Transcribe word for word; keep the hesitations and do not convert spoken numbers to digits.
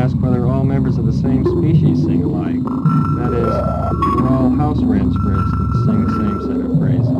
ask whether all members of the same species sing alike. That is, whether all house wrens, for instance, sing the same set of phrases.